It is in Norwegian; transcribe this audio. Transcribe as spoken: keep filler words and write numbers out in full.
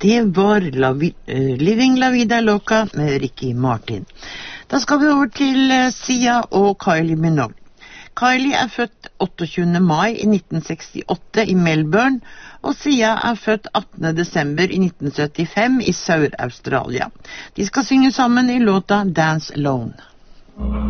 Det var La Vi- eh, Living La Vida Loca med Ricky Martin. Da skal vi over til eh, Sia og Kylie Minogue. Kylie er født otteogtjuende mai i nitten sekstiåtte i Melbourne, og Sia er født attende desember i nitten syttifem i Sør-Australia. De skal synge sammen i låta Dance Alone.